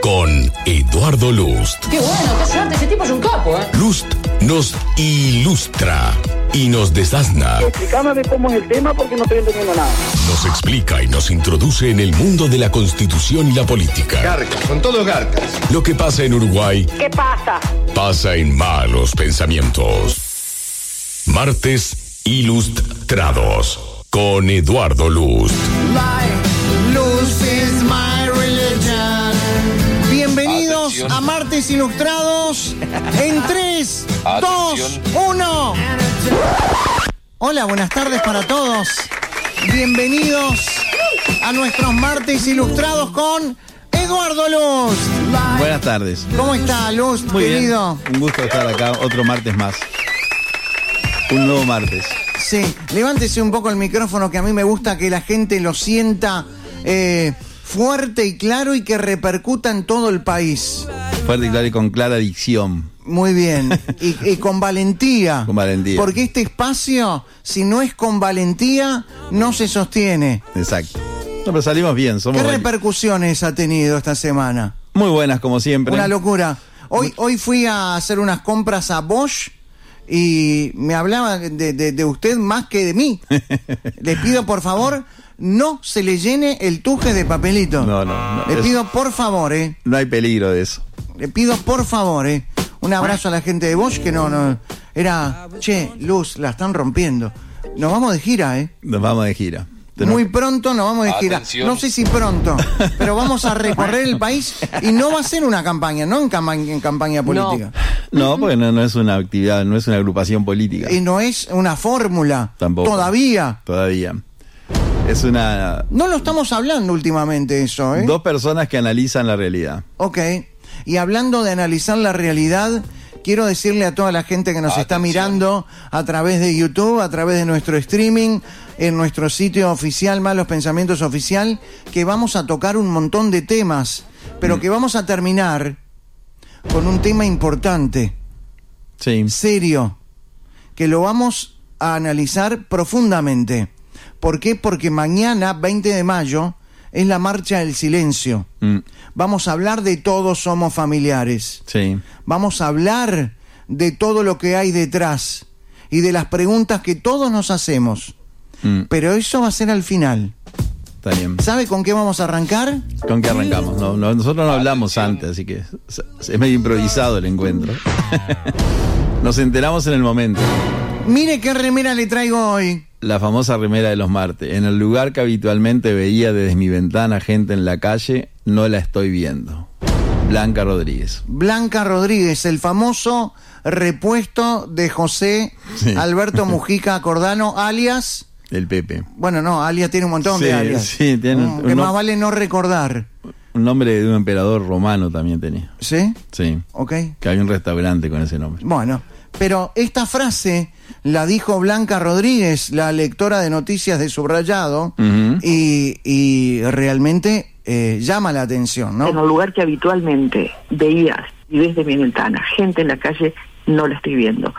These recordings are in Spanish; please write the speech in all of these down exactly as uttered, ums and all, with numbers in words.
con Eduardo Lust. Qué bueno, qué suerte, ese tipo es un capo, ¿eh? Lust nos ilustra y nos desasna. Explícame cómo es el tema porque no estoy entendiendo nada. Nos explica y nos introduce en el mundo de la Constitución y la política. Garcas, son todos garcas. Lo que pasa en Uruguay. ¿Qué pasa? Pasa en Malos Pensamientos. Martes Ilustrados con Eduardo Lust. Luz is my religion. Bienvenidos Atención. a Martes Ilustrados en tres, dos, uno. Hola, buenas tardes para todos. Bienvenidos a nuestros Martes Ilustrados con Eduardo Lust. Buenas tardes. ¿Cómo está, Lust, Muy querido? Bien. Un gusto estar acá otro martes más. Un nuevo martes. Sí, levántese un poco el micrófono, que a mí me gusta que la gente lo sienta eh, fuerte y claro y que repercuta en todo el país. Fuerte y claro y con clara dicción. Muy bien, y, y con valentía. Con valentía. Porque este espacio, si no es con valentía, no se sostiene. Exacto. No, pero salimos bien. Somos ¿Qué val- repercusiones ha tenido esta semana? Muy buenas, como siempre. Una locura. Hoy, hoy fui a hacer unas compras a Bosch y me hablaba de, de, de usted más que de mí. Les pido, por favor, no se le llene el tuje de papelito. No, no, no. Le Es- pido, por favor, eh. No hay peligro de eso. Le pido, por favor, eh. Un abrazo a la gente de Bosch, que no, no. Era, che, Luz, la están rompiendo. Nos vamos de gira, eh. Nos vamos de gira. Tenemos- Muy pronto nos vamos de gira. Atención. No sé si pronto, pero vamos a recorrer el país y no va a ser una campaña, no en, cama- en campaña política. No, porque no, no es una actividad, no es una agrupación política. Y no es una fórmula. Tampoco. Todavía. Todavía. Es una... No lo estamos hablando últimamente eso, ¿eh? Dos personas que analizan la realidad. Ok. Y hablando de analizar la realidad, quiero decirle a toda la gente que nos está Atención. mirando a través de YouTube, a través de nuestro streaming, en nuestro sitio oficial, Malos Pensamientos Oficial, que vamos a tocar un montón de temas, pero Mm. que vamos a terminar con un tema importante, Sí. serio, que lo vamos a analizar profundamente. ¿Por qué? Porque mañana, veinte de mayo, es la Marcha del Silencio. Mm, Vamos a hablar de Todos Somos Familiares. sí. Vamos a hablar de todo lo que hay detrás y de las preguntas que todos nos hacemos. Mm, Pero eso va a ser al final. está bien. ¿Sabe con qué vamos a arrancar? ¿Con qué arrancamos? No, no, nosotros no hablamos antes, así que es, es medio improvisado el encuentro. Nos enteramos en el momento. Mire qué remera le traigo hoy. La famosa remera de los martes. En el lugar que habitualmente veía desde mi ventana gente en la calle, no la estoy viendo. Blanca Rodríguez. Blanca Rodríguez, el famoso repuesto de José Sí. Alberto Mujica Cordano, alias... El Pepe. Bueno, no, alias tiene un montón Sí, de alias. sí, tiene Mm, un- que un más no- vale no recordar. Un nombre de un emperador romano también tenía. ¿Sí? Sí. Ok. Que había un restaurante con ese nombre. Bueno, pero esta frase la dijo Blanca Rodríguez, la lectora de noticias de Subrayado, Ujú. y, y realmente eh, llama la atención, En ¿no? un lugar que habitualmente veías y ves de mi ventana, gente en la calle, no la estoy viendo.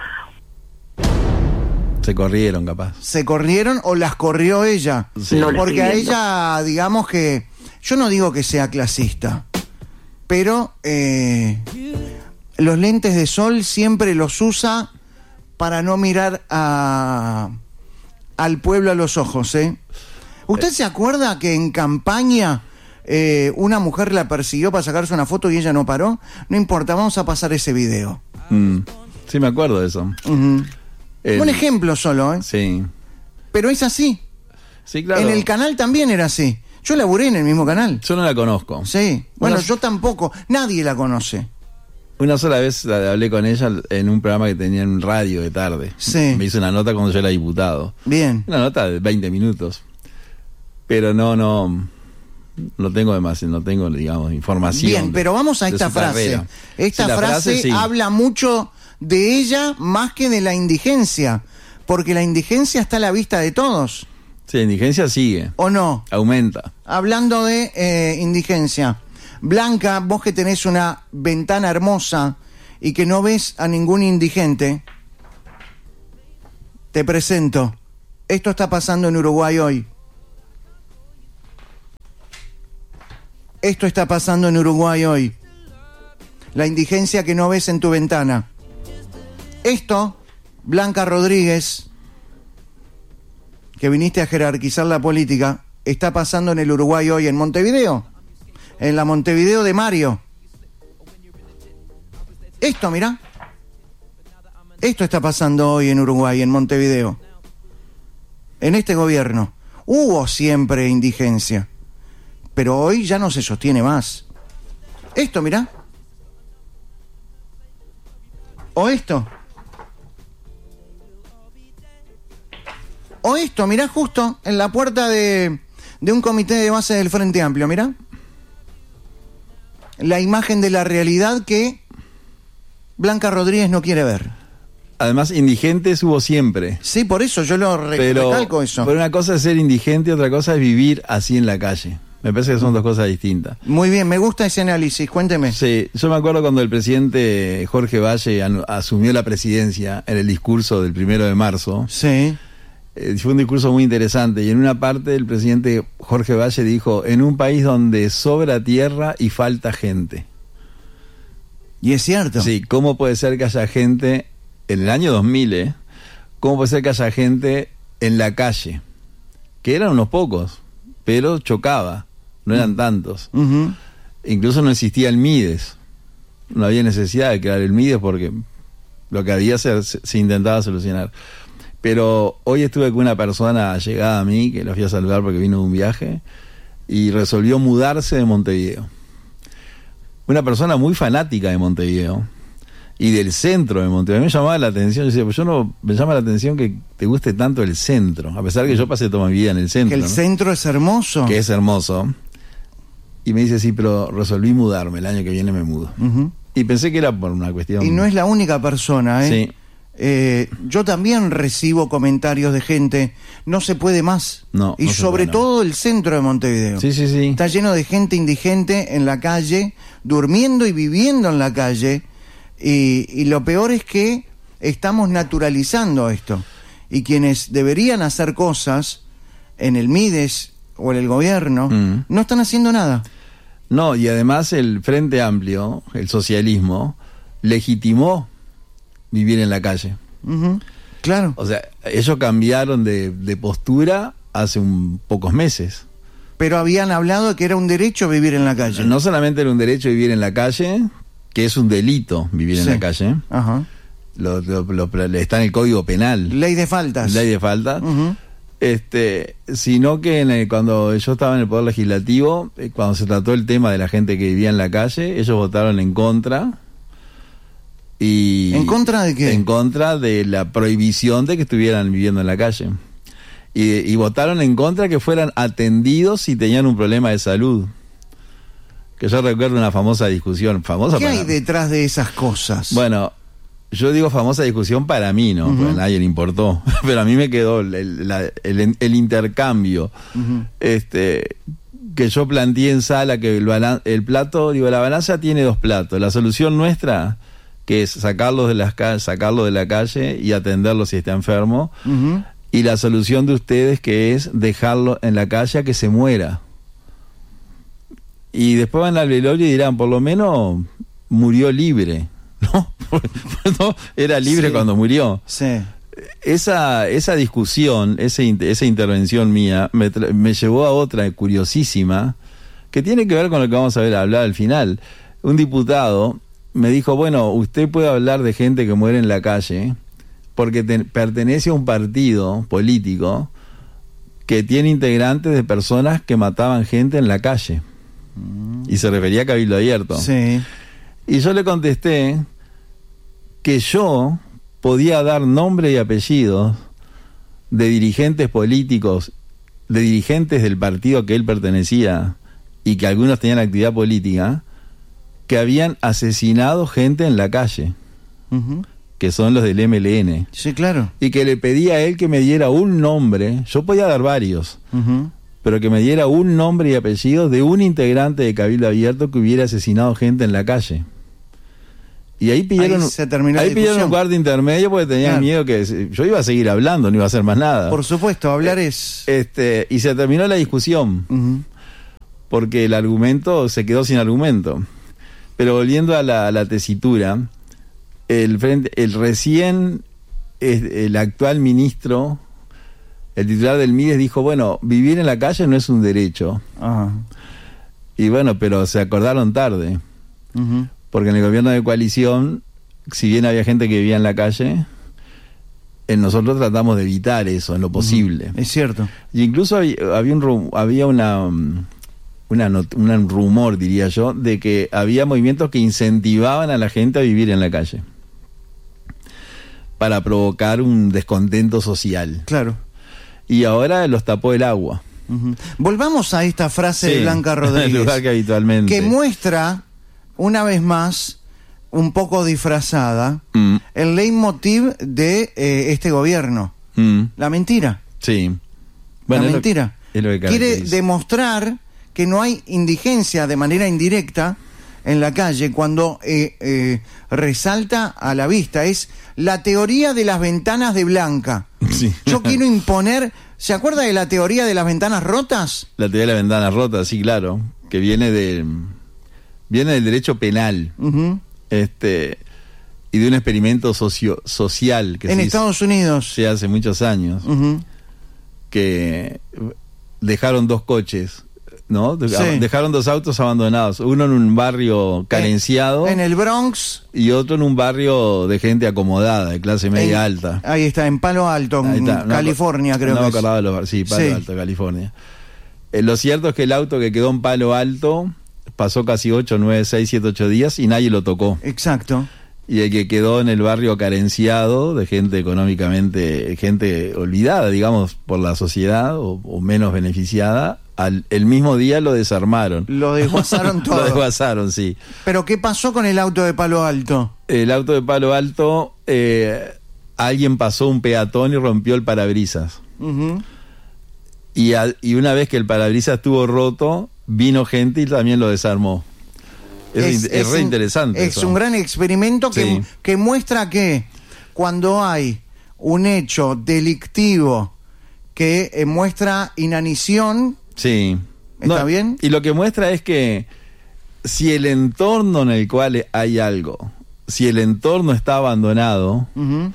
Se corrieron, capaz. ¿Se corrieron o las corrió ella? Sí. No la Porque estoy a viendo. ella, digamos que, yo no digo que sea clasista, pero eh, los lentes de sol siempre los usa para no mirar a, al pueblo a los ojos, ¿eh? ¿Usted se acuerda que en campaña eh, una mujer la persiguió para sacarse una foto y ella no paró? No importa, vamos a pasar ese video. Mm. Sí, me acuerdo de eso. Ujú. El- Un ejemplo solo, ¿eh? Sí. Pero es así. Sí, claro. En el canal también era así. Yo laburé en el mismo canal. Yo no la conozco. Sí. Bueno, Una- yo tampoco. Nadie la conoce. Una sola vez la- hablé con ella en un programa que tenía en radio de tarde. Sí. Me hizo una nota cuando yo era diputado. Bien. Una nota de veinte minutos. Pero no, no. No tengo demasiado, no tengo, digamos, información. Bien, de- pero vamos a de esta su frase. carrera. Esta Sí, la frase, sí. habla mucho de ella más que de la indigencia. Porque la indigencia está a la vista de todos. Sí, la indigencia sigue, ¿O no? aumenta. Hablando de eh, indigencia. Blanca, vos que tenés una ventana hermosa y que no ves a ningún indigente, te presento. Esto está pasando en Uruguay hoy. Esto está pasando en Uruguay hoy. La indigencia que no ves en tu ventana. Esto, Blanca Rodríguez, que viniste a jerarquizar la política, está pasando en el Uruguay hoy, en Montevideo. En la Montevideo de Mario. Esto, mirá. Esto está pasando hoy en Uruguay, en Montevideo. En este gobierno. Hubo siempre indigencia. Pero hoy ya no se sostiene más. Esto, mirá. O esto. O esto, mirá, justo en la puerta de, de un comité de base del Frente Amplio, mirá. La imagen de la realidad que Blanca Rodríguez no quiere ver. Además, indigentes hubo siempre. Sí, por eso yo lo re- pero, recalco eso. Pero una cosa es ser indigente, otra cosa es vivir así en la calle. Me parece que son dos cosas distintas. Muy bien, me gusta ese análisis, cuénteme. Sí, yo me acuerdo cuando el presidente Jorge Valle anu- asumió la presidencia en el discurso del primero de marzo. Sí. Eh, fue un discurso muy interesante y en una parte el presidente Jorge Valle dijo: en un país donde sobra tierra y falta gente. Y es cierto. Sí, ¿cómo puede ser que haya gente en el año dos mil, eh? ¿Cómo puede ser que haya gente en la calle? Que eran unos pocos, pero chocaba, no eran tantos. Uh-huh. Incluso no existía el Mides, no había necesidad de crear el Mides porque lo que había se, se intentaba solucionar. Pero hoy estuve con una persona llegada a mí, que la fui a saludar porque vino de un viaje, y resolvió mudarse de Montevideo. Una persona muy fanática de Montevideo y del centro de Montevideo. Me llamaba la atención, yo decía, pues yo no, me llama la atención que te guste tanto el centro, a pesar que yo pasé toda mi vida en el centro. Que el ¿no? centro es hermoso. Que es hermoso. Y me dice, sí, pero resolví mudarme, el año que viene me mudo. Uh-huh. Y pensé que era por una cuestión... Y no es la única persona, ¿eh? Sí. Eh, yo también recibo comentarios de gente, no se puede más. No, y no se sobre puede, no. todo el centro de Montevideo. Sí, sí, sí. Está lleno de gente indigente en la calle, durmiendo y viviendo en la calle. Y, y lo peor es que estamos naturalizando esto. Y quienes deberían hacer cosas en el Mides o en el gobierno, Mm. no están haciendo nada. No, y además el Frente Amplio, el socialismo, legitimó vivir en la calle. Uh-huh. Claro. O sea, ellos cambiaron de, de postura hace un pocos meses. Pero habían hablado de que era un derecho vivir en la calle. No solamente era un derecho vivir en la calle, que es un delito vivir Sí. en la calle, Ajá. lo, lo, lo- está en el Código Penal, Ley de faltas. ley de falta, Uh-huh. este, sino que en el- cuando yo estaba en el Poder Legislativo, eh, cuando se trató el tema de la gente que vivía en la calle, ellos votaron en contra. Y ¿En contra de qué? En contra de la prohibición de que estuvieran viviendo en la calle. Y, y votaron en contra que fueran atendidos si tenían un problema de salud. Que yo recuerdo una famosa discusión, famosa ¿Qué para... hay detrás de esas cosas? Bueno, yo digo famosa discusión para mí, ¿no? Uh-huh. Porque a nadie le importó. Pero a mí me quedó el, la- el, el intercambio. Uh-huh. Este... que yo planteé en sala que el, balan- el plato, digo, la balanza tiene dos platos. La solución nuestra, que es sacarlos de las ca- sacarlo de la calle y atenderlo si está enfermo, Uh-huh. y la solución de ustedes, que es dejarlo en la calle a que se muera. Y después van al velorio y dirán, por lo menos murió libre, ¿no? No, era libre Sí. cuando murió. Sí. Esa, esa discusión, ese, in- esa intervención mía, me, tra- me llevó a otra curiosísima, que tiene que ver con lo que vamos a ver hablar al final. Un diputado me dijo, bueno, usted puede hablar de gente que muere en la calle, porque te- pertenece a un partido político que tiene integrantes de personas que mataban gente en la calle. Y se refería a Cabildo Abierto. Sí. Y yo le contesté que yo podía dar nombre y apellidos de dirigentes políticos, de dirigentes del partido que él pertenecía y que algunos tenían actividad política, que habían asesinado gente en la calle, Uh-huh. que son los del M L N, Sí, claro. y que le pedí a él que me diera un nombre, yo podía dar varios, Uh-huh. pero que me diera un nombre y apellido de un integrante de Cabildo Abierto que hubiera asesinado gente en la calle. Y ahí pidieron, Ahí se terminó la ahí pidieron discusión. un cuarto intermedio porque tenían Claro. miedo que yo iba a seguir hablando, no iba a hacer más nada. Por supuesto, hablar es... Este, y se terminó la discusión. Uh-huh. porque el argumento se quedó sin argumento. Pero volviendo a la, a la tesitura, el, frente, el recién, el actual ministro, el titular del Mides dijo, bueno, vivir en la calle no es un derecho. Ajá. Y bueno, pero se acordaron tarde. Uh-huh. Porque en el gobierno de coalición, si bien había gente que vivía en la calle, en nosotros tratamos de evitar eso en lo posible. Uh-huh. Es cierto. Y incluso había, había, un, había una, una, not, un rumor, diría yo, de que había movimientos que incentivaban a la gente a vivir en la calle para provocar un descontento social. Claro. Y ahora los tapó el agua. Uh-huh. Volvamos a esta frase Sí, de Blanca Rodríguez, el lugar que habitualmente que muestra, una vez más, un poco disfrazada, mm. el leitmotiv de eh, este gobierno. Mm. La mentira. Sí. Bueno, la es lo- mentira. es lo que Quiere caracteriza. demostrar que no hay indigencia de manera indirecta en la calle cuando eh, eh, resalta a la vista. Es la teoría de las ventanas de Blanca. Sí. Yo quiero imponer... ¿Se acuerda de la teoría de las ventanas rotas? La teoría de la ventana rota, sí, claro, que viene de viene del derecho penal, Uh-huh. este y de un experimento socio, social que En se Estados Unidos. hizo hace muchos años, Uh-huh. que dejaron dos coches, ¿no? De- Sí. Dejaron dos autos abandonados, uno en un barrio carenciado En el Bronx. y otro en un barrio de gente acomodada, de clase media en- alta. Ahí está, en Palo Alto, Ahí en está, no, California, creo no que me es. acordaba de los bar- sí, Palo Sí. Alto, California. Eh, lo cierto es que el auto que quedó en Palo Alto pasó casi ocho, nueve, seis, siete, ocho días y nadie lo tocó. Exacto. Y el que quedó en el barrio carenciado, de gente económicamente, gente olvidada, digamos, por la sociedad o, o menos beneficiada, al, el mismo día lo desarmaron. Lo desguazaron todo. Lo desguazaron, sí. Pero ¿qué pasó con el auto de Palo Alto? El auto de Palo Alto, eh, alguien pasó un peatón y rompió el parabrisas. Uh-huh. Y, al- y una vez que el parabrisas estuvo roto, vino gente y también lo desarmó. Es, in- es re un- interesante. Es eso. un gran experimento que, Sí. que muestra que cuando hay un hecho delictivo que eh, muestra inanición, Sí. ¿Está bien? Y lo que muestra es que si el entorno en el cual hay algo, si el entorno está abandonado, uh-huh,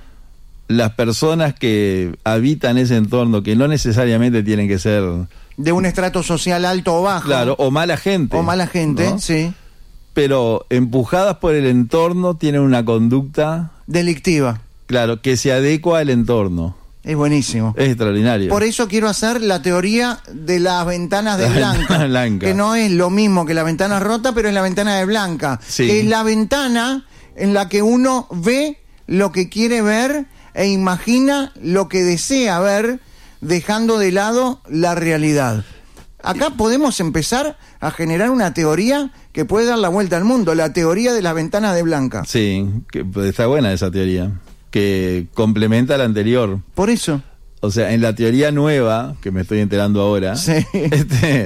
las personas que habitan ese entorno, que no necesariamente tienen que ser, de un estrato social alto o bajo, claro, o mala gente. o mala gente, ¿no? sí, Pero empujadas por el entorno tienen una conducta, delictiva. claro, que se adecua al entorno. Es buenísimo. Es extraordinario. Por eso quiero hacer la teoría de las ventanas de La Blanca, ventana blanca. que no es lo mismo que la ventana rota, pero es la ventana de Blanca, Sí. que es la ventana en la que uno ve lo que quiere ver e imagina lo que desea ver, dejando de lado la realidad. Acá podemos empezar a generar una teoría que puede dar la vuelta al mundo, la teoría de las ventanas de Blanca. Sí, que pues, está buena esa teoría, que complementa la anterior. Por eso. O sea, en la teoría nueva, que me estoy enterando ahora, Sí. este,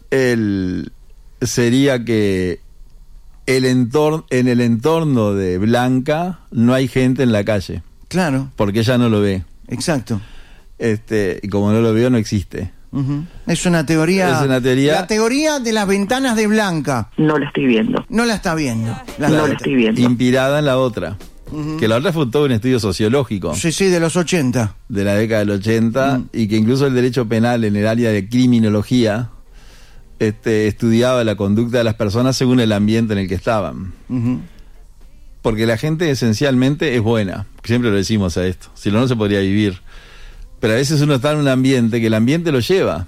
el, sería que el entorno, en el entorno de Blanca no hay gente en la calle, Claro, porque ella no lo ve. exacto. Este, y como no lo veo, no existe. Ujú. Es una teoría. Es una teoría- La teoría de las ventanas de Blanca. No la estoy viendo. No la está viendo. La No nota. la estoy viendo. Inspirada en la otra. Que la otra fue todo un estudio sociológico Sí, sí, de los ochenta. de la década del ochenta, y que incluso el derecho penal en el área de criminología este, estudiaba la conducta de las personas según el ambiente en el que estaban. Ujú. Porque la gente esencialmente es buena, siempre lo decimos a esto, si no, no se podría vivir. Pero a veces uno está en un ambiente que el ambiente lo lleva.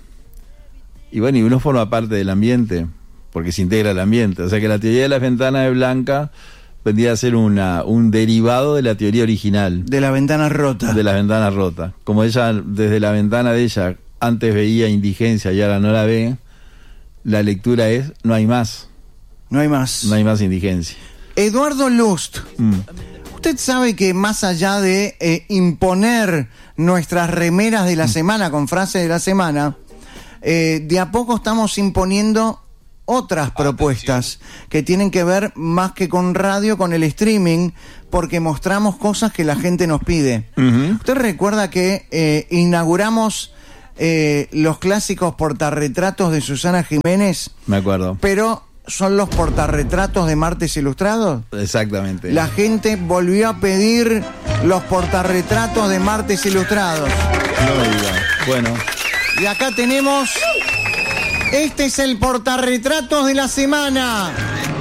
Y bueno, y uno forma parte del ambiente, porque se integra al ambiente. O sea que la teoría de las ventanas de Blanca vendría a ser una, un derivado de la teoría original, De la ventana rota. de las ventanas rotas. Como ella, desde la ventana de ella, antes veía indigencia y ahora no la ve, la lectura es, no hay más, No hay más. no hay más indigencia. Eduardo Lust. Mm. Usted sabe que más allá de eh, imponer nuestras remeras de la semana con frases de la semana, eh, de a poco estamos imponiendo otras propuestas que tienen que ver más que con radio, con el streaming, porque mostramos cosas que la gente nos pide. Ujú. ¿Usted recuerda que eh, inauguramos eh, los clásicos portarretratos de Susana Jiménez, Me acuerdo. pero son los portarretratos de Martes Ilustrados. Exactamente. La gente volvió a pedir los portarretratos de Martes Ilustrados. No me digas. Bueno, Y acá tenemos... Este es el portarretratos de la semana.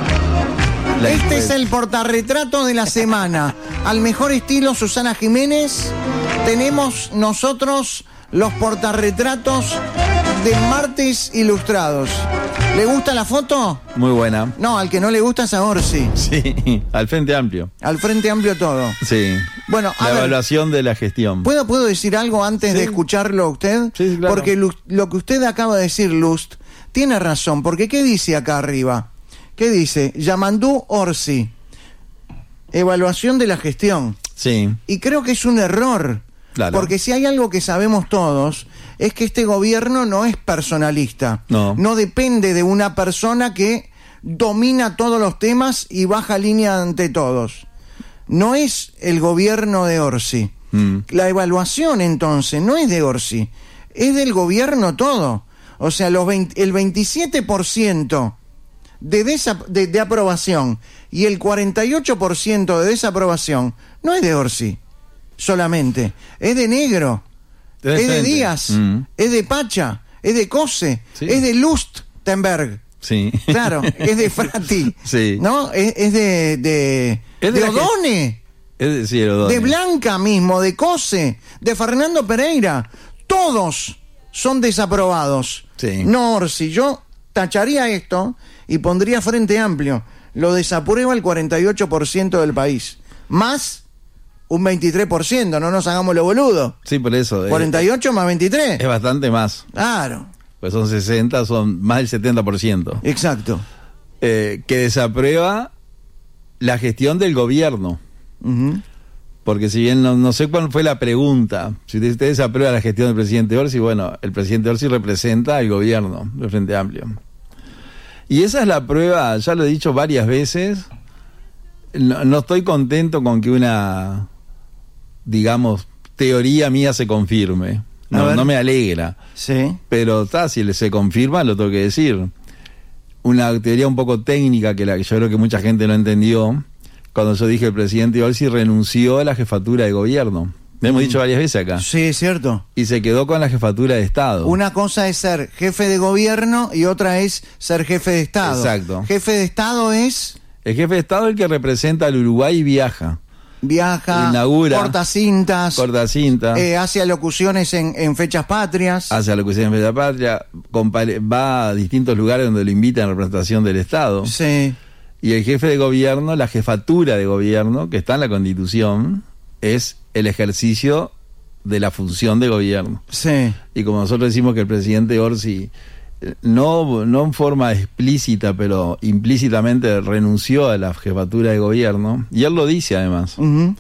la Este encuesta. es el portarretrato de la semana. Al mejor estilo Susana Jiménez, tenemos nosotros los portarretratos de Martes Ilustrados. ¿Le gusta la foto? Muy buena. No, al que no le gusta es a Orsi. Sí, al Frente Amplio. Al Frente Amplio todo. Sí. Bueno, a La ver, evaluación de la gestión. ¿puedo, ¿puedo decir algo antes Sí. de escucharlo a usted? Sí, sí, claro. Porque lo, lo que usted acaba de decir, Lust, tiene razón. Porque ¿qué dice acá arriba? ¿Qué dice? Yamandú Orsi. Evaluación de la gestión. Sí, Y creo que es un error. claro. Porque si hay algo que sabemos todos, es que este gobierno no es personalista. No. No depende de una persona que domina todos los temas y baja línea ante todos. No es el gobierno de Orsi. Mm. La evaluación, entonces, no es de Orsi, es del gobierno todo. O sea, los veinte, el veintisiete por ciento de, desa- de, de aprobación y el cuarenta y ocho por ciento de desaprobación no es de Orsi solamente, es de Negro, De es de frente. Díaz, Mm. es de Pacha, es de Cose, Sí. es de Lustenberg. Sí. Claro, es de Frati, Sí. ¿no? Es, es de, de, Es de de la que- Odone. Es decir, Odone. De Blanca mismo, de Cose, de Fernando Pereira. Todos son desaprobados. Sí. No Orsi. Yo tacharía esto y pondría Frente Amplio. Lo desaprueba el cuarenta y ocho por ciento del país. Más un veintitrés por ciento, no nos hagamos lo boludo. Sí, por eso. eh, cuarenta y ocho más veintitrés. Es bastante más. Claro, Pues son sesenta, son más del setenta por ciento. exacto. Eh, que desaprueba la gestión del gobierno. Ujú. Porque si bien no, no sé cuál fue la pregunta, si usted usted desaprueba la gestión del presidente Orsi, bueno, el presidente Orsi representa al gobierno del Frente Amplio. Y esa es la prueba, ya lo he dicho varias veces, no, no estoy contento con que una, digamos, teoría mía se confirme. A No, ver. no me alegra. Sí. Pero está, si se confirma, lo tengo que decir. Una teoría un poco técnica que la que yo creo que mucha gente no entendió, cuando yo dije que el presidente Orsi renunció a la jefatura de gobierno. Lo hemos dicho varias veces acá. Sí, es cierto. Y se quedó con la jefatura de Estado. Una cosa es ser jefe de gobierno y otra es ser jefe de Estado. Exacto. Jefe de Estado es El jefe de Estado es el que representa al Uruguay y viaja. viaja, Inaugura. corta cintas, Corta cinta. eh, hace alocuciones en, en fechas patrias. Hace alocuciones de la patria. compare- va a distintos lugares donde lo invitan en representación del Estado. Sí, Y el jefe de gobierno, la jefatura de gobierno, que está en la Constitución, es el ejercicio de la función de gobierno. sí. Y como nosotros decimos que el presidente Orsi, eh, no, no en forma explícita, pero implícitamente renunció a la jefatura de gobierno, y él lo dice además. Ujú.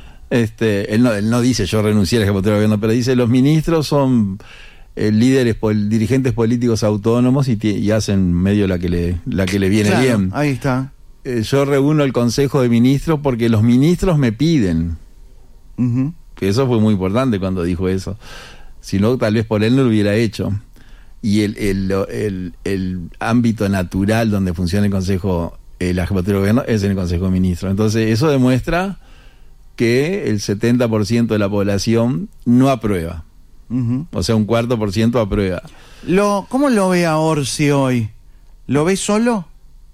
Este, él, no, él no dice yo renuncié a la jefatura de gobierno, pero dice los ministros son eh, líderes, pol- dirigentes políticos autónomos y, ti- y hacen medio la que le, la que le viene Claro, bien. ahí está. Eh, yo reúno el consejo de ministros porque los ministros me piden. Ujú. Que eso fue muy importante cuando dijo eso. Si no, tal vez por él no lo hubiera hecho. Y el, el, el, el ámbito natural donde funciona el consejo, eh, la jefatura de gobierno, es en el consejo de ministros. Entonces, eso demuestra que el setenta por ciento de la población no aprueba. Ujú. O sea, un cuarto por ciento aprueba. Lo, ¿Cómo lo ve a Orsi hoy? ¿Lo ve solo?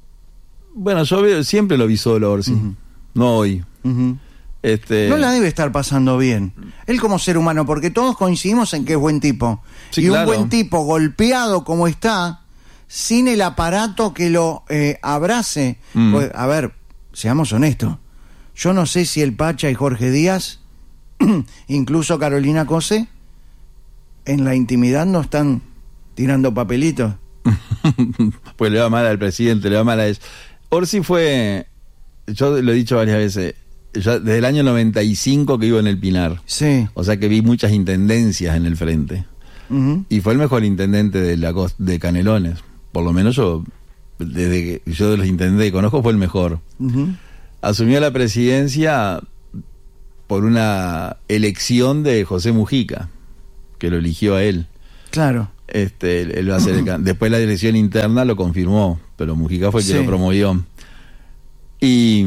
Bueno, yo veo, siempre lo vi solo, Orsi. Ujú. No hoy. Ujú. Este, No la debe estar pasando bien. Él como ser humano, porque todos coincidimos en que es buen tipo. Sí, y claro. un buen tipo golpeado como está, sin el aparato que lo eh, abrace. Mm. Pues, a ver, seamos honestos. Yo no sé si el Pacha y Jorge Díaz, incluso Carolina Cose, en la intimidad no están tirando papelitos. pues le va mal al presidente, le va mal a ellos. Orsi fue, yo lo he dicho varias veces, yo desde el año noventa y cinco que vivo en el Pinar, Sí. o sea que vi muchas intendencias en el frente, Ujú. y fue el mejor intendente de la cos- de Canelones, por lo menos yo, desde que yo de los intendentes que conozco fue el mejor. Ujú. Asumió la presidencia por una elección de José Mujica, que lo eligió a él. Claro. Este, él, él va a ser el can- Después la dirección interna lo confirmó, pero Mujica fue el que Sí. lo promovió. Y,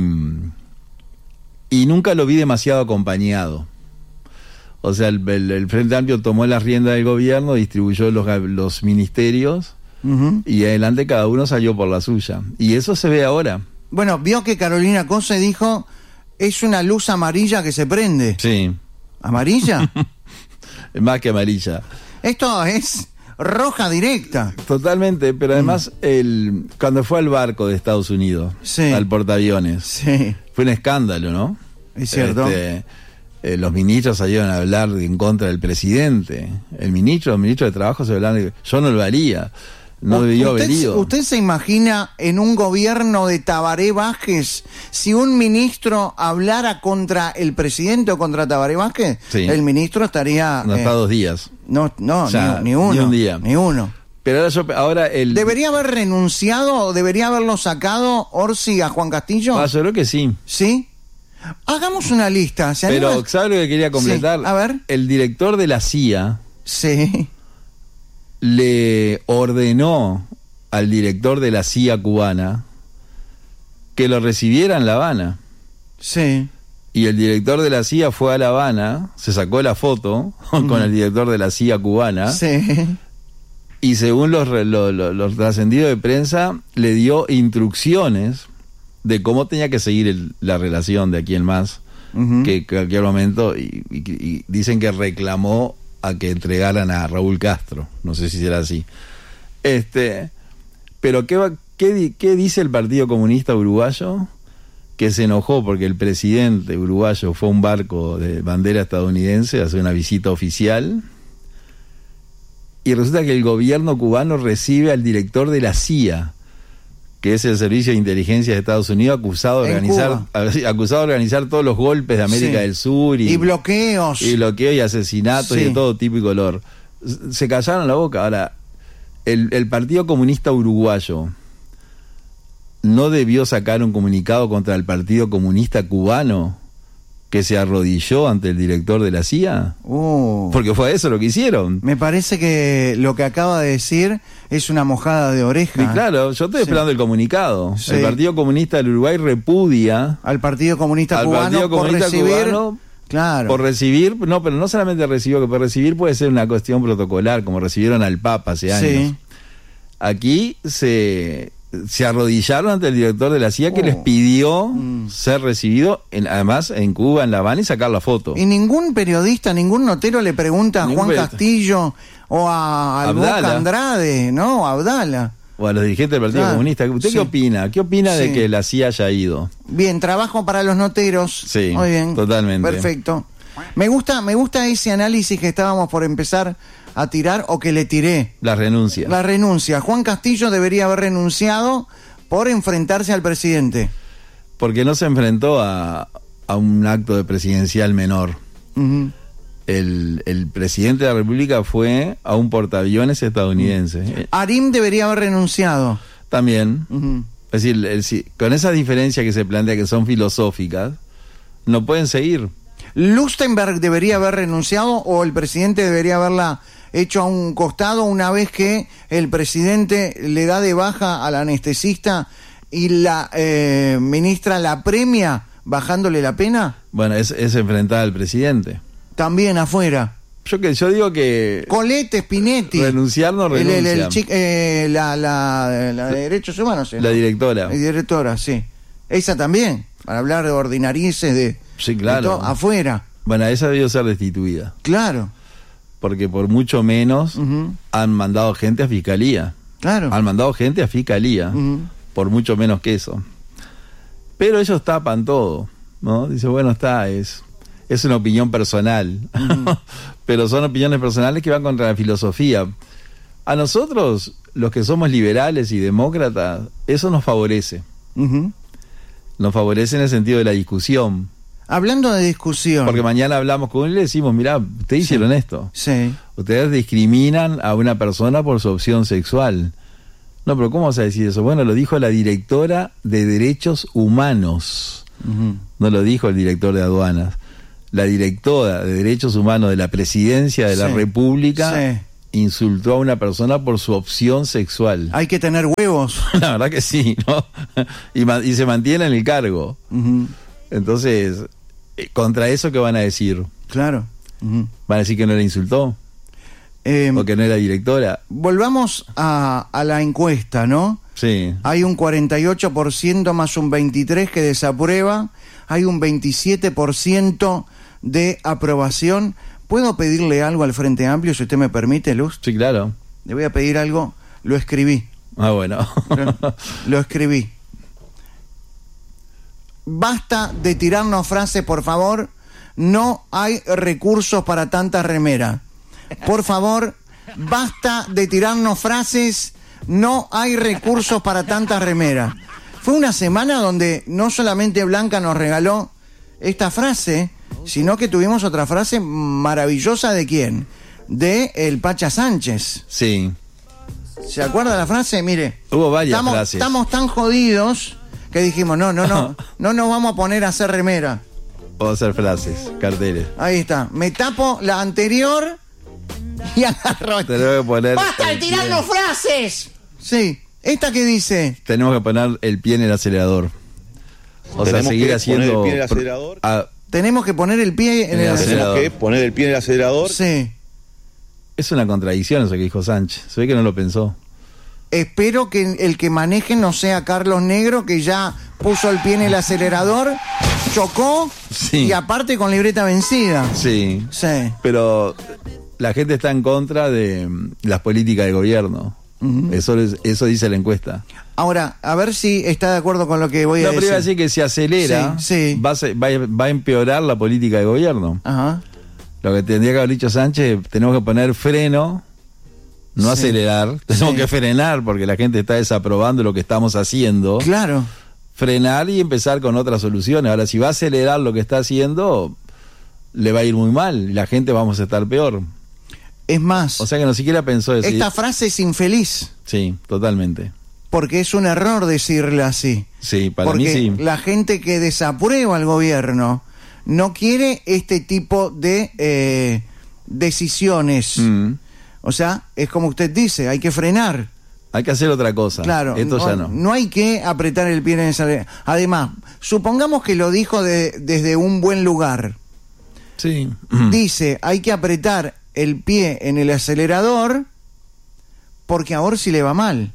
y nunca lo vi demasiado acompañado. O sea, el, el, el Frente Amplio tomó las riendas del gobierno, distribuyó los, gab- los ministerios Ujú. y adelante cada uno salió por la suya. Y eso se ve ahora. Bueno, vio que Carolina Cose dijo, es una luz amarilla que se prende. Sí, ¿Amarilla? más que amarilla. Esto es roja directa. Totalmente, pero además el, cuando fue al barco de Estados Unidos, Sí. al portaaviones, Sí, fue un escándalo, ¿no? es cierto. Este, eh, los ministros salieron a hablar en contra del presidente. El ministro, los ministros de trabajo se hablaban de, yo no lo haría, no U- debió ¿Usted, haber ido. ¿Usted se imagina en un gobierno de Tabaré Vázquez si un ministro hablara contra el presidente o contra Tabaré Vázquez? Sí. El ministro estaría... No eh, está dos días. no, no, O sea, ni, ni uno. ni un día. Ni uno. Pero ahora, yo, ahora el... ¿Debería haber renunciado o debería haberlo sacado Orsi a Juan Castillo? Ah, yo creo que sí. ¿Sí? Hagamos una lista. ¿Se Pero, anima? ¿sabes lo que quería completar? Sí, a ver. El director de la C I A Sí. le ordenó al director de la C I A cubana que lo recibiera en La Habana. Sí. Y el director de la C I A fue a La Habana, se sacó la foto con el director de la C I A cubana, Sí. y según los, re- lo- lo- los trascendidos de prensa, le dio instrucciones de cómo tenía que seguir el- la relación de aquí en más, Ujú. que en cualquier momento, y, y- y dicen que reclamó a que entregaran a Raúl Castro, no sé si será así. Este, pero ¿qué, va- qué, di- qué dice el Partido Comunista Uruguayo? Que se enojó porque el presidente uruguayo fue a un barco de bandera estadounidense a hacer una visita oficial, y resulta que el gobierno cubano recibe al director de la C I A, que es el Servicio de Inteligencia de Estados Unidos, acusado de En organizar a- acusado de organizar todos los golpes de América Sí. del Sur y, Y bloqueos. y bloqueo y asesinatos Sí. y de todo tipo y color. S- Se callaron la boca. Ahora, el, el Partido Comunista Uruguayo no debió sacar un comunicado contra el Partido Comunista Cubano, que se arrodilló ante el director de la C I A, Uh, porque fue eso lo que hicieron. me parece que lo que acaba de decir es una mojada de oreja. Y claro, yo estoy Sí. esperando el comunicado. Sí. El Partido Comunista del Uruguay repudia Al Partido Comunista al Cubano Partido Comunista por recibir... Cubano Claro. por recibir, no, pero no solamente recibió, que por recibir puede ser una cuestión protocolar, como recibieron al Papa hace años. Sí. Aquí se, se arrodillaron ante el director de la C I A, que Oh. les pidió Mm. ser recibido, en, además en Cuba, en La Habana, y sacar la foto. Y ningún periodista, ningún notero le pregunta a Ningún Juan periodista. Castillo o a, a Abdala. Boca Andrade, ¿no? A Abdala. O a los dirigentes del Partido Claro. Comunista. ¿Usted Sí. qué opina? ¿Qué opina de Sí. que la C I A haya ido? Bien, trabajo para los noteros. Sí, Muy bien. totalmente. Perfecto. Me gusta, me gusta ese análisis que estábamos por empezar a tirar o que le tiré. La renuncia. La renuncia. Juan Castillo debería haber renunciado por enfrentarse al presidente. Porque no se enfrentó a, a un acto de presidencial menor. Ujú. El, el presidente de la República fue a un portaaviones estadounidense. Eh, Arim debería haber renunciado. También. Ujú. Es decir, el- si- con esas diferencias que se plantea, que son filosóficas, no pueden seguir. Lustenberg debería haber renunciado o el presidente debería haberla hecho a un costado una vez que el presidente le da de baja al anestesista y la eh, ministra la premia bajándole la pena. Bueno, es, es enfrentar al presidente. También afuera. Yo que yo digo que Colette Spinetti. renunciar no El- el- el renuncia. chi- eh, la, la, la de Derechos Humanos. ¿eh? La directora. La directora, sí. Esa también, para hablar de ordinarices de, Sí, de claro. todo, afuera. Bueno, esa debió ser destituida. Claro, Porque por mucho menos Ujú. han mandado gente a fiscalía. claro. Han mandado gente a fiscalía. Ujú. Por mucho menos que eso. Pero ellos tapan todo, ¿no? Dice, bueno, está, es, es una opinión personal. Pero son opiniones personales que van contra la filosofía. A nosotros, los que somos liberales y demócratas, eso nos favorece. Ujú. Nos favorece en el sentido de la discusión. Hablando de discusión. Porque mañana hablamos con él y le decimos, mirá, ustedes hicieron esto. Sí. Ustedes discriminan a una persona por su opción sexual. No, pero ¿cómo vas a decir eso? Bueno, lo dijo la directora de Derechos Humanos. Ujú. No lo dijo el director de aduanas. La directora de Derechos Humanos de la Presidencia de la Sí. República Sí. insultó a una persona por su opción sexual. Hay que tener huevos. La verdad que sí, ¿no? Y, ma- y se mantiene en el cargo. Uh-huh. Entonces, eh, contra eso, ¿qué van a decir? Claro. Uh-huh. ¿Van a decir que no la insultó? Eh, ¿O que no era directora? volvamos a, a la encuesta, ¿no? Sí. Hay un cuarenta y ocho por ciento más un veintitrés por ciento que desaprueba. Hay un veintisiete por ciento de aprobación. ¿Puedo pedirle algo al Frente Amplio, si usted me permite, Luz? Sí, claro. Le voy a pedir algo. Lo escribí. Ah, bueno. Lo, lo escribí. Basta de tirarnos frases, por favor. No hay recursos para tanta remera. Por favor, basta de tirarnos frases. No hay recursos para tanta remera. Fue una semana donde no solamente Blanca nos regaló esta frase, sino que tuvimos otra frase maravillosa. ¿De quién? De el Pacha Sánchez. Sí. ¿Se acuerda la frase? Mire, Hubo varias estamos, frases. estamos tan jodidos que dijimos, no, no, no, no nos vamos a poner a hacer remera. Puedo hacer frases, carteles. Ahí está, me tapo la anterior y agarro. Tenemos que poner. ¡Basta de el pie- tirarnos frases! Sí, esta que dice, Tenemos que poner el pie en el acelerador. O sea, Tenemos seguir que haciendo. poner el pie en el pro- acelerador. Ah, tenemos que poner el pie en En el el acelerador. Tenemos que poner el pie en el acelerador. Sí, es una contradicción eso que dijo Sánchez. Se ve que no lo pensó. espero que el que maneje no sea Carlos Negro, que ya puso el pie en el acelerador, chocó Sí. y aparte con libreta vencida. Sí. Sí. Pero la gente está en contra de mm, las políticas de gobierno. Ujú. Eso es- eso dice la encuesta. Ahora, a ver si está de acuerdo con lo que voy a No, pero decir. iba a decir que si acelera, Sí, sí. Va, a ser- va a- va a empeorar la política de gobierno. Ajá. Lo que tendría que haber dicho Sánchez, tenemos que poner freno, no Sí. acelerar, tenemos Sí. que frenar porque la gente está desaprobando lo que estamos haciendo. Claro. Frenar y empezar con otras soluciones. Ahora, si va a acelerar lo que está haciendo, le va a ir muy mal y la gente vamos a estar peor. Es más, O sea que no siquiera pensó decir. esta frase es infeliz, Sí, totalmente. porque es un error decirla así. Sí, para porque mí sí. la gente que desaprueba al gobierno no quiere este tipo de eh, decisiones. Mm. O sea, es como usted dice, hay que frenar. Hay que hacer otra cosa. Claro, Esto no, ya no. no hay que apretar el pie en esa. Además, supongamos que lo dijo de- desde un buen lugar. Sí. Dice, hay que apretar el pie en el acelerador porque a Orsi le va mal.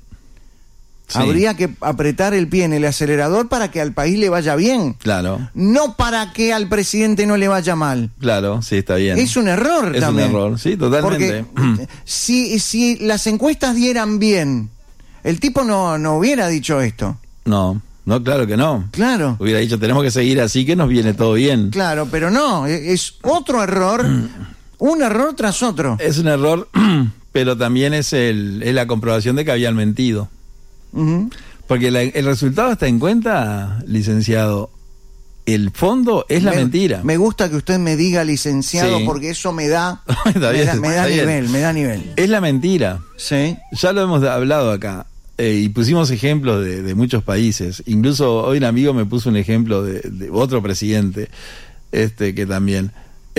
Sí. Habría que apretar el pie en el acelerador para que al país le vaya bien, Claro, no para que al presidente no le vaya mal. claro, sí, está bien. Es un error Es también. un error, sí, totalmente. Porque si, si las encuestas dieran bien, el tipo no, no hubiera dicho esto. No, no, claro que no. Claro, Hubiera dicho, tenemos que seguir así que nos viene todo bien. claro, pero no, e- es otro error, un error tras otro. Es un error, pero también es, el, es la comprobación de que habían mentido. Ujú. Porque la- el resultado está en cuenta, licenciado. El fondo es la me, mentira. Me gusta que usted me diga licenciado, Sí. porque eso me da, Está me bien, da, me da está bien. nivel, me da nivel. Es la mentira. Sí. Ya lo hemos hablado acá. eh, y pusimos ejemplos de, de muchos países. Incluso hoy un amigo me puso un ejemplo de, de otro presidente, este que también.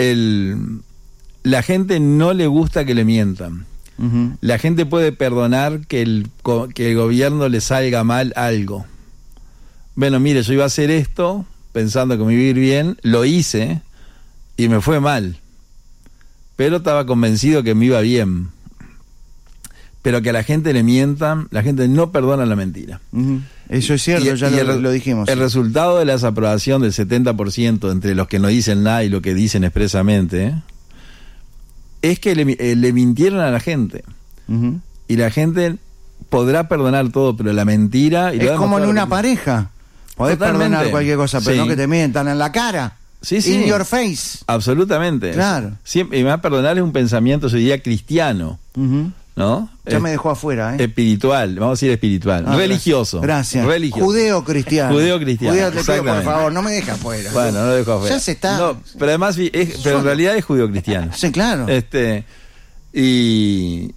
El, la gente no le gusta que le mientan. Ujú. La gente puede perdonar que el, co- que el gobierno le salga mal algo. Bueno, mire, yo iba a hacer esto pensando que me iba a ir bien, lo hice y me fue mal. Pero estaba convencido que me iba bien. Pero que a la gente le mientan, la gente no perdona la mentira. Ujú. Eso es cierto, Y- ya y lo, el re- lo dijimos. El resultado de la desaprobación del setenta por ciento entre los que no dicen nada y los que dicen expresamente, ¿eh? es que le, eh, le mintieron a la gente. Ujú. Y la gente podrá perdonar todo, pero la mentira... Y lo Es ha como en demostrado una que- pareja. Podés Totalmente. perdonar cualquier cosa, pero Sí. no que te mientan en la cara. Sí, sí. In your face. Absolutamente. Claro. Siempre, y me va a perdonar es un pensamiento, yo diría, cristiano, Ujú. ¿no? Ya Es- me dejó afuera, ¿eh? Espiritual, vamos a decir espiritual. Ah, religioso. Gracias. Religioso. Judeo-cristiano. Judeo-cristiano, Judeo, te pido, por exactamente. favor, no me dejes afuera. Bueno, no lo dejo afuera. Ya se está. No, pero además, es- pero en realidad es judío-cristiano. Sí, claro. Este, y,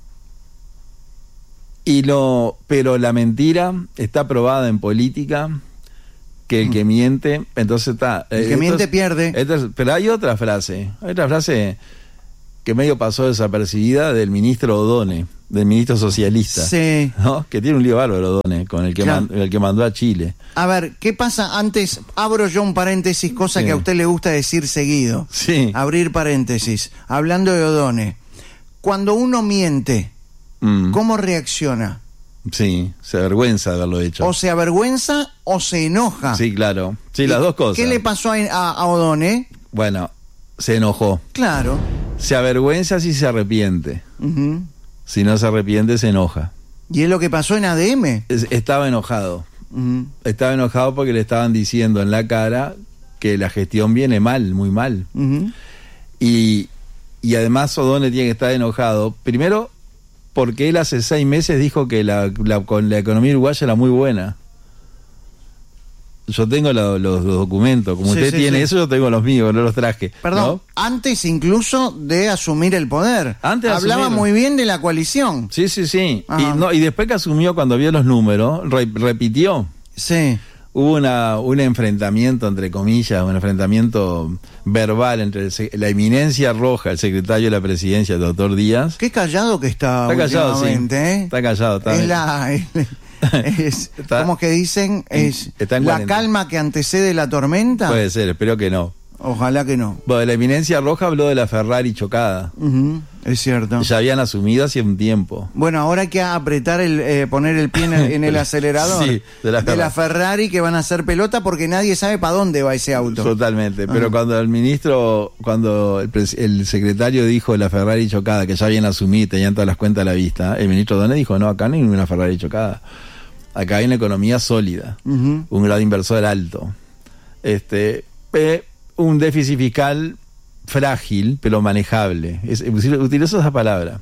y lo, pero la mentira está probada en política, que el que miente, entonces está. El que esto miente es- pierde. esto es- pero hay otra frase, hay otra frase que medio pasó desapercibida del ministro O'Donnell, del ministro socialista. Sí. ¿No? Que tiene un lío bárbaro O'Donnell, con el que, Claro. man- el que mandó a Chile. A ver, ¿qué pasa? Antes, abro yo un paréntesis, cosa Sí. que a usted le gusta decir seguido. Sí. Abrir paréntesis. Hablando de O'Donnell. Cuando uno miente, Mm, ¿cómo reacciona? sí, se avergüenza de haberlo hecho. ¿O se avergüenza o se enoja? Sí, claro. Sí, las ¿Y dos cosas. ¿Qué le pasó a, a, a O'Donnell? Bueno, se enojó. Claro. Se avergüenza si se arrepiente. Ujú. Si no se arrepiente, se enoja. Y es lo que pasó en A D M. Es- estaba enojado. Ujú. Estaba enojado porque le estaban diciendo en la cara que la gestión viene mal, muy mal. Ujú. Y, y además O'Donnell tiene que estar enojado. Primero, porque él hace seis meses dijo que la, la, con la economía uruguaya era muy buena. Yo tengo lo- los, los documentos. Como Sí, usted sí, tiene sí. eso, yo tengo los míos, no los traje. Perdón, ¿no? antes incluso de asumir el poder. Antes de Hablaba asumir. muy bien de la coalición. Sí, sí, sí. Ajá. Y, no, y después que asumió, cuando vio los números, re- repitió. Sí. Hubo una, un enfrentamiento, entre comillas, un enfrentamiento verbal entre el se- la eminencia roja, el secretario de la presidencia, el doctor Díaz. Qué callado que está, Está callado, sí. últimamente, ¿eh? Está callado. Está Es la... Es, es- Está- ¿cómo que dicen? Es está en la cuarenta. calma que antecede la tormenta. Puede ser, espero que no. Ojalá que no. Bueno, la eminencia roja habló de la Ferrari chocada. Ujú, es cierto. Ya habían asumido hace un tiempo. Bueno, ahora hay que apretar el, eh, poner el pie en el, en el acelerador Sí, de la Ferrari. Ferrari que van a hacer pelota porque nadie sabe para dónde va ese auto. Totalmente. Pero Ajá. cuando el ministro, cuando el, pres- el secretario dijo la Ferrari chocada, que ya habían asumido, tenían todas las cuentas a la vista, el ministro O'Donnell dijo, no, acá no hay ninguna Ferrari chocada. Acá hay una economía sólida, Ujú. un grado inversor alto. Este, eh, un déficit fiscal frágil, pero manejable. Es, utilizo esa palabra.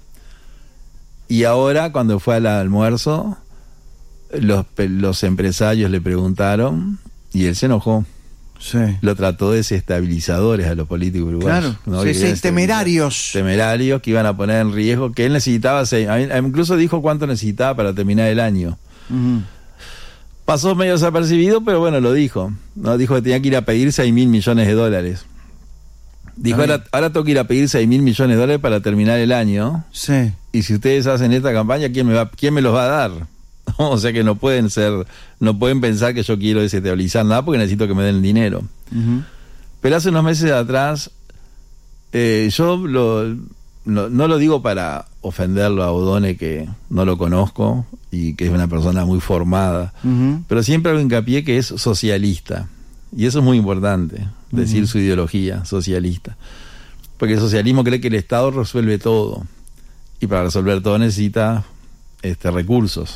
Y ahora, cuando fue al almuerzo, los, pe- los empresarios le preguntaron y él se enojó. Sí. Lo trató de desestabilizadores a los políticos uruguayos. Claro, ¿no? sí, Que sí, querían temerarios. Temerarios que iban a poner en riesgo, que él necesitaba, seis- a mí- incluso dijo cuánto necesitaba para terminar el año. Ujú. Pasó medio desapercibido, pero bueno, lo dijo. No dijo que tenía que ir a pedir seis mil millones de dólares. Dijo, Está ahora, ahora tengo que ir a pedir seis mil millones de dólares para terminar el año. Sí. Y si ustedes hacen esta campaña, ¿quién me va, quién me los va a dar? O sea que no pueden ser, no pueden pensar que yo quiero desestabilizar nada porque necesito que me den el dinero. Ujú. Pero hace unos meses atrás, eh, yo lo, no, no lo digo para ofenderlo a O'Donnell, que no lo conozco y que es una persona muy formada, Ujú. pero siempre hago hincapié que es socialista. Y eso es muy importante, decir Ujú. su ideología socialista. Porque el socialismo cree que el Estado resuelve todo. Y para resolver todo necesita este, recursos.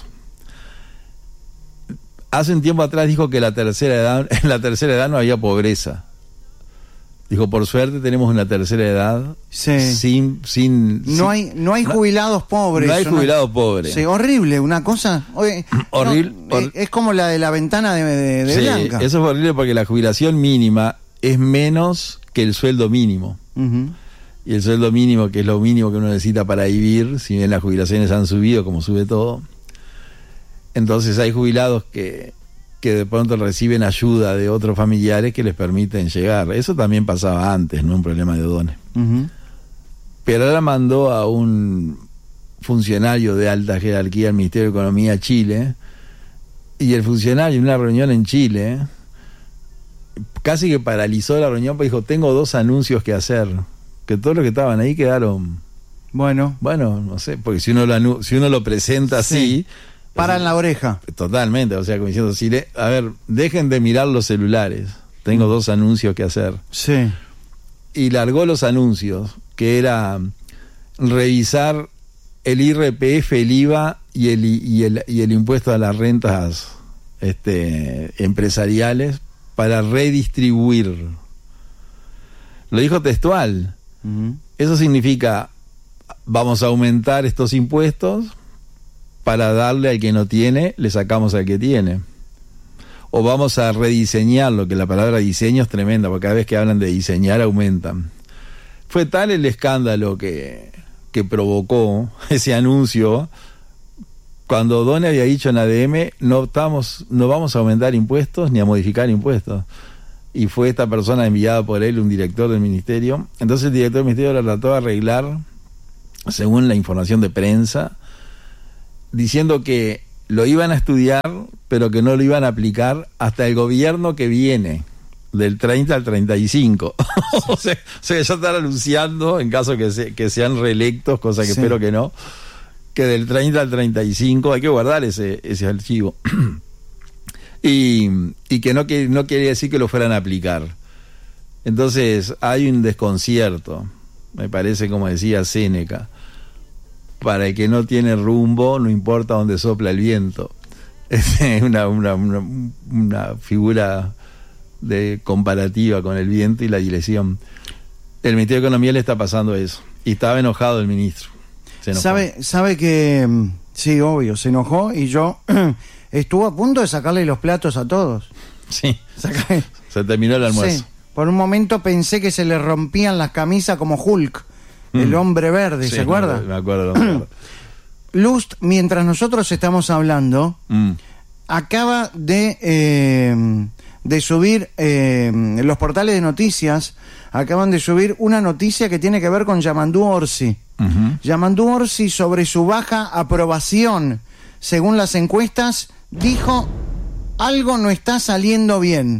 Hace un tiempo atrás dijo que la tercera edad, en la tercera edad no había pobreza. Dijo, por suerte tenemos una tercera edad Sí. sin... sin sin- No hay, no hay no- jubilados pobres. no hay ¿no? jubilados pobres. Sí, horrible, una cosa. Oye, Horrible, no, hor- es, es como la de la ventana de, de- de Sí, Blanca. eso es horrible porque la jubilación mínima es menos que el sueldo mínimo. Ujú. Y el sueldo mínimo, que es lo mínimo que uno necesita para vivir, si bien las jubilaciones han subido, como sube todo, entonces hay jubilados que, que de pronto reciben ayuda de otros familiares que les permiten llegar. Eso también pasaba antes, no un problema de O'Donnell. Ujú. Pero ahora mandó a un funcionario de alta jerarquía al Ministerio de Economía a Chile, y el funcionario en una reunión en Chile casi que paralizó la reunión porque dijo, tengo dos anuncios que hacer, que todos los que estaban ahí quedaron, Bueno, bueno, no sé, porque si uno lo, anu- si uno lo presenta Sí. así, paran la oreja. totalmente, o sea, como diciendo, si le- a ver, dejen de mirar los celulares, tengo dos anuncios que hacer. Sí. Y largó los anuncios, que era revisar el I R P F, el I V A y el, i- y el, y el impuesto a las rentas este, empresariales para redistribuir. Lo dijo textual. Ujú. Eso significa, vamos a aumentar estos impuestos para darle al que no tiene, le sacamos al que tiene. O vamos a rediseñarlo, que la palabra diseño es tremenda, porque cada vez que hablan de diseñar aumentan. Fue tal el escándalo que, que provocó ese anuncio, cuando O'Donnell había dicho en A D M, no, estamos, no vamos a aumentar impuestos ni a modificar impuestos. y fue esta persona enviada por él, un director del ministerio. Entonces el director del ministerio la trató de arreglar, según la información de prensa, diciendo que lo iban a estudiar, pero que no lo iban a aplicar hasta el gobierno que viene, del treinta al treinta y cinco. o, sea, o sea, ya están anunciando, en caso que, se, que sean reelectos, cosa que sí. espero que no, que del treinta al treinta y cinco hay que guardar ese, ese archivo. y, y que no, que no quiere decir que lo fueran a aplicar. Entonces hay un desconcierto, me parece, como decía Séneca: para el que no tiene rumbo, no importa dónde sopla el viento. Es una, una, una, una figura de comparativa con el viento y la dirección. El Ministerio de Economía le está pasando eso. Y estaba enojado el ministro. Se enojó. Sabe, sabe que, sí, obvio, se enojó y yo estuve a punto de sacarle los platos a todos. Sí, Sacarle... se terminó el almuerzo. Sí. Por un momento pensé que se le rompían las camisas como Hulk. El hombre verde, sí, ¿se acuerda? No, me acuerdo, me acuerdo. Lust, mientras nosotros estamos hablando, mm. acaba de eh, de subir eh, los portales de noticias, acaban de subir una noticia que tiene que ver con Yamandú Orsi. Uh-huh. Yamandú Orsi, sobre su baja aprobación, según las encuestas, dijo: algo no está saliendo bien.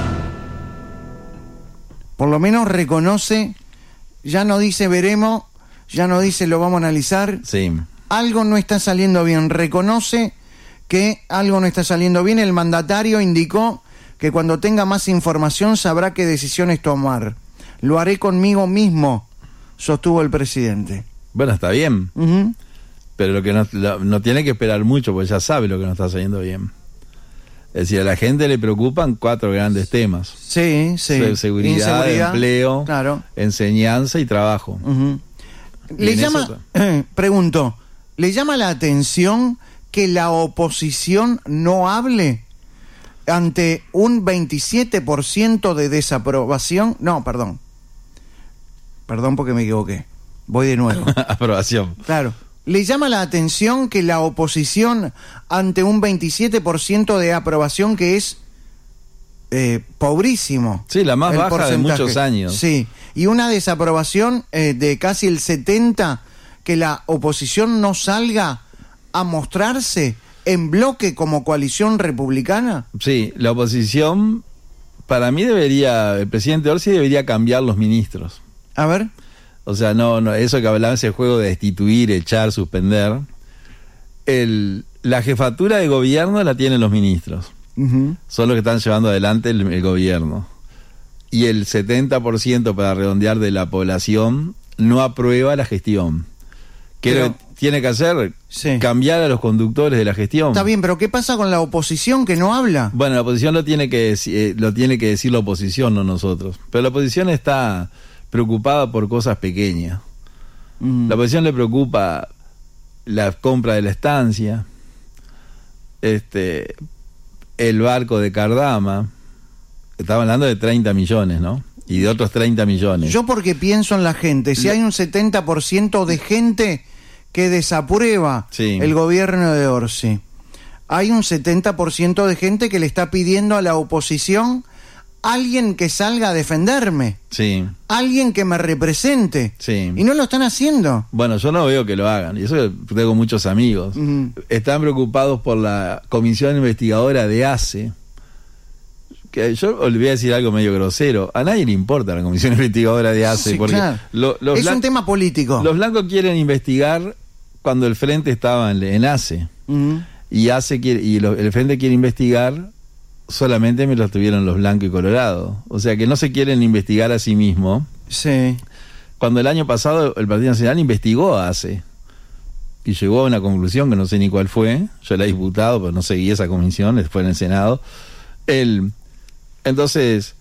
Por lo menos reconoce. Ya no dice veremos, ya no dice lo vamos a analizar. Sí. Algo no está saliendo bien. Reconoce que algo no está saliendo bien. El mandatario indicó que cuando tenga más información sabrá qué decisiones tomar. Lo haré conmigo mismo, sostuvo el presidente. Bueno, está bien. Uh-huh. Pero lo que no, lo, no tiene que esperar mucho, porque ya sabe lo que no está saliendo bien. Es decir, a la gente le preocupan cuatro grandes temas. Sí, sí. Seguridad, empleo, claro. enseñanza y trabajo. Uh-huh. Le llama, eh, pregunto, ¿le llama la atención que la oposición no hable ante un veintisiete por ciento de desaprobación? No, perdón. Perdón porque me equivoqué. Voy de nuevo. Aprobación. Claro. ¿Le llama la atención que la oposición, ante un veintisiete por ciento de aprobación, que es eh, pobrísimo? Sí, la más baja de muchos años. Sí, y una desaprobación eh, de casi el setenta por ciento, que la oposición no salga a mostrarse en bloque como coalición republicana? Sí, la oposición, para mí debería, el presidente Orsi debería cambiar los ministros. A ver... O sea, no, no, eso que hablaba, ese juego de destituir, echar, suspender. El, la jefatura de gobierno la tienen los ministros. Uh-huh. Son los que están llevando adelante el, el gobierno. Y el setenta por ciento, para redondear, de la población no aprueba la gestión. ¿Qué pero, tiene que hacer? Sí. Cambiar a los conductores de la gestión. Está bien, pero ¿qué pasa con la oposición que no habla? Bueno, la oposición lo tiene que, eh, lo tiene que decir la oposición, no nosotros. Pero la oposición está preocupada por cosas pequeñas. Mm. La oposición le preocupa la compra de la estancia, este, el barco de Cardama. Estaba hablando de treinta millones, ¿no? Y de otros treinta millones. Yo porque pienso en la gente. Si hay un setenta por ciento de gente que desaprueba sí. el gobierno de Orsi, hay un setenta por ciento de gente que le está pidiendo a la oposición alguien que salga a defenderme. Sí. Alguien que me represente. Sí. Y no lo están haciendo. Bueno, yo no veo que lo hagan. Y eso tengo muchos amigos. Uh-huh. Están preocupados por la comisión investigadora de ACE. Que yo le voy a decir algo medio grosero. A nadie le importa la comisión investigadora de ACE. Sí, porque claro. lo, los es blan- un tema político. Los blancos quieren investigar cuando el frente estaba en, en ACE. Uh-huh. Y ACE quiere, y lo, el frente quiere investigar solamente me lo tuvieron los blancos y colorados. O sea que no se quieren investigar a sí mismos. Sí. Cuando el año pasado el Partido Nacional investigó a ACE y llegó a una conclusión que no sé ni cuál fue. Yo era diputado, pero no seguí esa comisión, después en el Senado. El, entonces,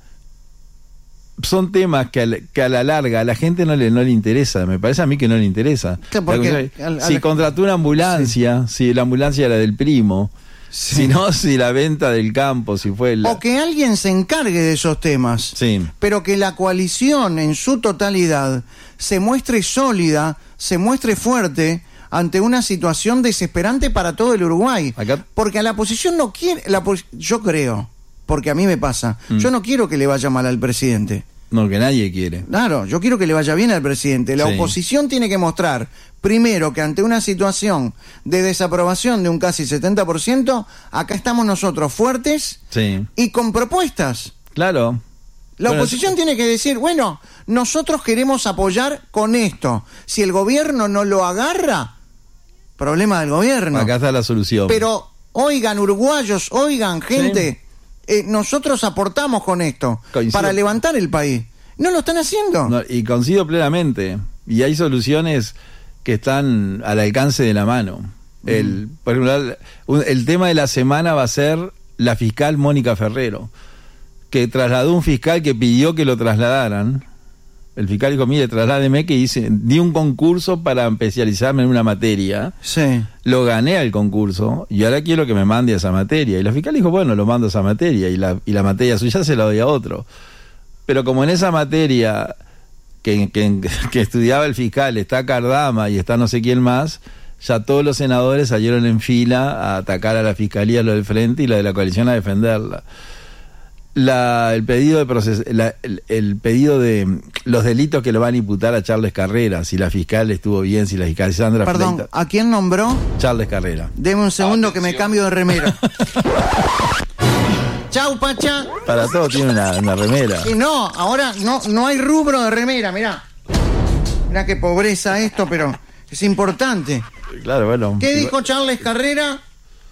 son temas que a, la, que a la larga a la gente no le, no le interesa. Me parece a mí que no le interesa. Porque, la, a, si a contrató una ambulancia, sí. si la ambulancia era del primo, sí. si no, si la venta del campo, si fue la... O que alguien se encargue de esos temas, sí. pero que la coalición en su totalidad se muestre sólida, se muestre fuerte ante una situación desesperante para todo el Uruguay. Acá... Porque a la oposición no quiere, la, yo creo, porque a mí me pasa. Mm. Yo no quiero que le vaya mal al presidente. No, que nadie quiere. Claro, yo quiero que le vaya bien al presidente. La sí. oposición tiene que mostrar, primero, que ante una situación de desaprobación de un casi setenta por ciento, acá estamos nosotros fuertes sí. y con propuestas. Claro. La bueno, oposición tiene que decir, bueno, nosotros queremos apoyar con esto. Si el gobierno no lo agarra, problema del gobierno. Acá está la solución. Pero, oigan, uruguayos, oigan, gente... Sí. Eh, nosotros aportamos con esto coincido. Para levantar el país. No lo están haciendo. No, y coincido plenamente. Y hay soluciones que están al alcance de la mano. Mm. El, por ejemplo, el, el tema de la semana va a ser la fiscal Mónica Ferrero, que trasladó un fiscal que pidió que lo trasladaran. El fiscal dijo, mire, trasládeme, que hice, di un concurso para especializarme en una materia. Sí. Lo gané al concurso y ahora quiero que me mande a esa materia. Y la fiscal dijo, bueno, lo mando a esa materia y la, y la materia suya se la doy a otro. Pero como en esa materia que, que, que estudiaba el fiscal está Cardama y está no sé quién más, ya todos los senadores salieron en fila a atacar a la fiscalía, lo del frente y la de la coalición a defenderla. La, el pedido de proces, la, el, el pedido de los delitos que lo van a imputar a Charles Carrera, si la fiscal estuvo bien, si la fiscal Sandra Perdón, Fleita. ¿a quién nombró? Charles Carrera. Deme un segundo que me cambio de remera. Chau, Pacha. Para todo tiene una, una remera. Y no, ahora no, no hay rubro de remera, mirá. Mirá qué pobreza esto, pero es importante. Claro, bueno. ¿Qué dijo Charles Carrera?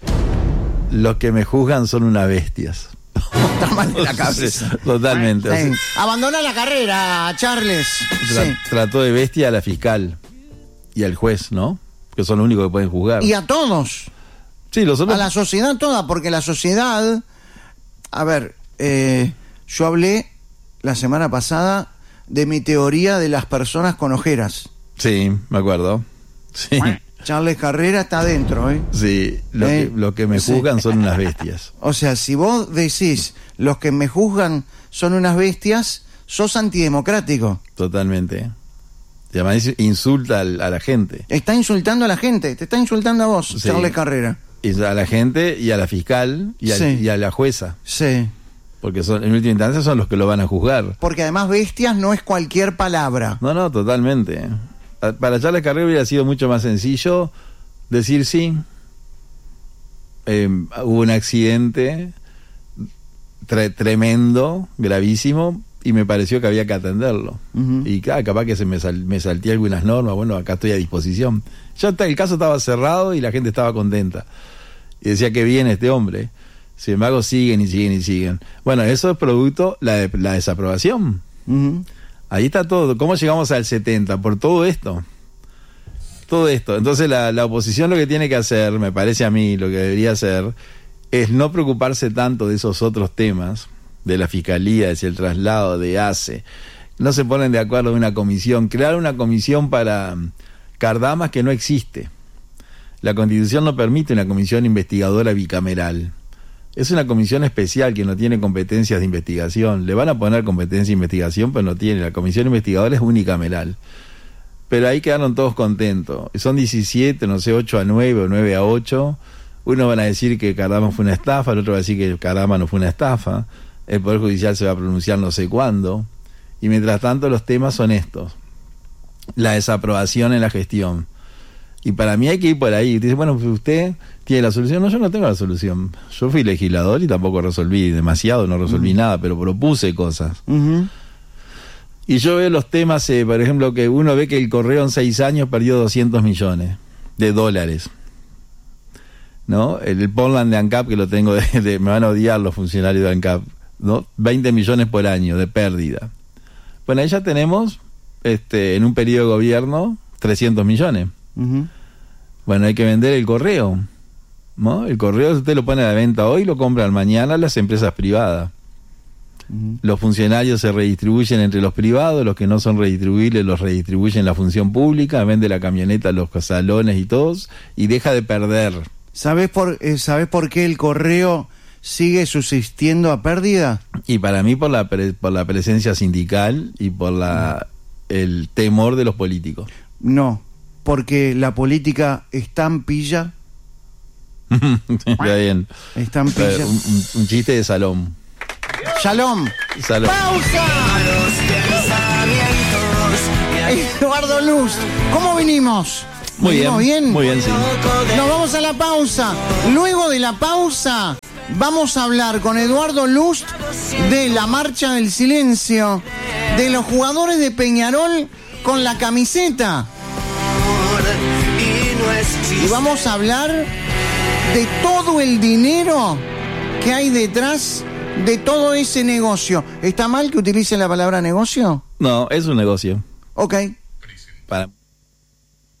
Los que me juzgan son unas bestias. Está mal de la cabeza. Sí, totalmente. Sí. Abandona la carrera, Charles. Tra- sí. Trató de bestia a la fiscal y al juez, ¿no? Que son los únicos que pueden juzgar. Y a todos. Sí, los otros. A la sociedad toda, porque la sociedad... A ver, eh, yo hablé la semana pasada de mi teoría de las personas con ojeras. Sí, me acuerdo. Sí. Charles Carrera está adentro, ¿eh? Sí, lo, ¿Eh? que, lo que me juzgan sí. son unas bestias. O sea, si vos decís, los que me juzgan son unas bestias, sos antidemocrático. Totalmente. Y además insulta a la gente. Está insultando a la gente, te está insultando a vos, sí. Charles Carrera. Y a la gente y a la fiscal y a, sí. y a la jueza. Sí. Porque son, en última instancia son los que lo van a juzgar. Porque además bestias no es cualquier palabra. No, no, totalmente. Para Charles Carrera hubiera sido mucho más sencillo decir sí, eh, hubo un accidente tre- tremendo, gravísimo, y me pareció que había que atenderlo. Uh-huh. Y ah, capaz que se me, sal- me salté algunas normas, bueno, acá estoy a disposición. Ya está, el caso estaba cerrado y la gente estaba contenta. Y decía que bien este hombre. Sin embargo, siguen y siguen y siguen. Bueno, eso es producto la de la desaprobación. Uh-huh. Ahí está todo. ¿Cómo llegamos al setenta? Por todo esto. Todo esto. Entonces la, la oposición lo que tiene que hacer, me parece a mí, lo que debería hacer, es no preocuparse tanto de esos otros temas, de la fiscalía, de el traslado, de A C E. No se ponen de acuerdo en una comisión. Crear una comisión para Cardamas que no existe. La Constitución no permite una comisión investigadora bicameral. Es una comisión especial que no tiene competencias de investigación. Le van a poner competencia de investigación, pero no tiene. La comisión investigadora es unicameral. Pero ahí quedaron todos contentos. Son diecisiete, no sé, ocho a nueve o nueve a ocho. Uno van a decir que Cardama fue una estafa, el otro va a decir que Cardama no fue una estafa. El Poder Judicial se va a pronunciar no sé cuándo. Y mientras tanto los temas son estos. La desaprobación en la gestión. Y para mí hay que ir por ahí. Dice, bueno, usted tiene la solución. No, yo no tengo la solución. Yo fui legislador y tampoco resolví demasiado, no resolví uh-huh. nada, pero propuse cosas. Uh-huh. Y yo veo los temas, eh, por ejemplo, que uno ve que el Correo en seis años perdió doscientos millones de dólares. ¿No? El, el Portland de ANCAP, que lo tengo, de, de, me van a odiar los funcionarios de ANCAP, ¿no? veinte millones por año de pérdida. Bueno, ahí ya tenemos, este, en un periodo de gobierno, trescientos millones. Uh-huh. Bueno, hay que vender el correo, ¿no? El correo usted lo pone a la venta hoy, lo compran mañana las empresas privadas. Uh-huh. Los funcionarios se redistribuyen entre los privados, los que no son redistribuibles los redistribuyen la función pública, vende la camioneta, los salones y todos, y deja de perder. ¿Sabés por, eh, ¿sabés por qué el correo sigue subsistiendo a pérdida? Y para mí por la pre- por la presencia sindical y por la el temor de los políticos. No, porque la política es tan pilla. Está bien. Es tan pilla. Un, un, un chiste de salón. Shalom. Salud. ¡Pausa! Eduardo Luz, ¿cómo venimos? Muy bien, ¿Venimos bien? muy bien, sí. Nos vamos a la pausa. Luego de la pausa, vamos a hablar con Eduardo Luz de la Marcha del Silencio, de los jugadores de Peñarol con la camiseta. Y vamos a hablar de todo el dinero que hay detrás de todo ese negocio. ¿Está mal que utilice la palabra negocio? No, es un negocio. Ok. Para